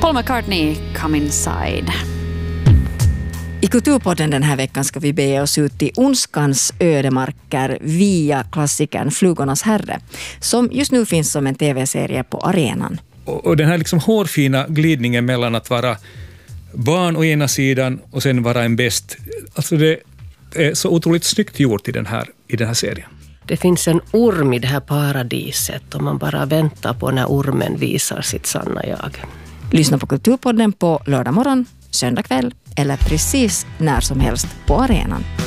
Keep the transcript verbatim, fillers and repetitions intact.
Paul McCartney, Come Inside. I Kulturpodden den här veckan ska vi bege oss ut i ondskans ödemarker via klassikern Flugornas herre, som just nu finns som en tv-serie på arenan. Och, och den här liksom hårfina glidningen mellan att vara barn å ena sidan och sen vara en bäst. Alltså det är så otroligt snyggt gjort i den här, i den här serien. Det finns en orm i det här paradiset och man bara väntar på när ormen visar sitt sanna jag. Lyssna på Kulturpodden på lördag morgon, söndag kväll eller precis när som helst på arenan.